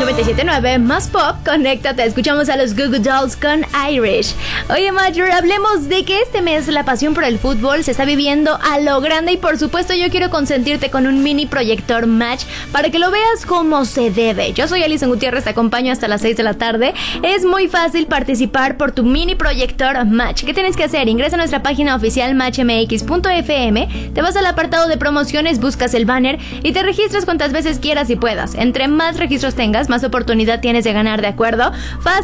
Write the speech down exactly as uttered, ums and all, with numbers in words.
noventa y siete punto nueve más pop, conéctate, escuchamos a los Goo Goo Dolls con Irish. Oye, Major, hablemos de que este mes la pasión por el fútbol se está viviendo a lo grande y por supuesto yo quiero consentirte con un mini proyector Match para que lo veas como se debe. Yo soy Alison Gutiérrez, te acompaño hasta las seis de la tarde. Es muy fácil participar por tu mini proyector Match. ¿Qué tienes que hacer? Ingresa a nuestra página oficial match m x punto f m, te vas al apartado de promociones, buscas el banner y te registras cuantas veces quieras y puedas. Entre más registros tengas, más oportunidad tienes de ganar, ¿de acuerdo? Fácil.